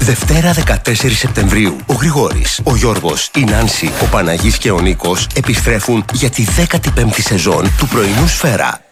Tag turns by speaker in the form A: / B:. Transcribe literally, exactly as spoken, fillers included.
A: Δευτέρα δεκατέσσερις Σεπτεμβρίου, ο Γρηγόρης, ο Γιώργος, η Νάνση, ο Παναγής και ο Νίκος επιστρέφουν για τη δέκατη πέμπτη σεζόν του πρωινού Σφαίρα.